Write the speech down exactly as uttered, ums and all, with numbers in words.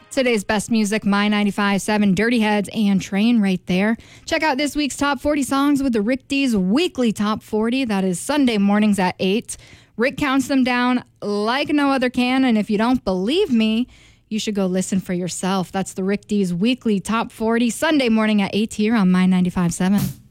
Today's best music, My ninety-five point seven, Dirty Heads, and Train right there. Check out this week's Top forty Songs with the Rick D's weekly Top forty. That is Sunday mornings at eight. Rick counts them down like no other can, and if you don't believe me, you should go listen for yourself. That's the Rick D's weekly Top forty, Sunday morning at eight here on My ninety-five point seven.